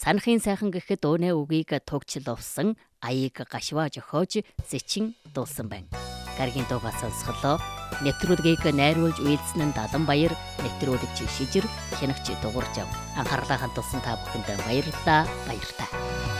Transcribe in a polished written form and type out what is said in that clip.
Санахын сайхан гэхэд өөнэ үгийг тугчлуулсан, аяыг гашваа жохоож сэчин дуулсан байна. Гаргийн дуугаа сонсголоо. Нэвтрүүлгийг найруулж үйлдсэн нь Даланбаяр, нэвтрүүлэгч Шижир, хянагч Дугуйржав. Анхаарлаа хандуулсан та бүхэнд баярлалаа. Баяртай.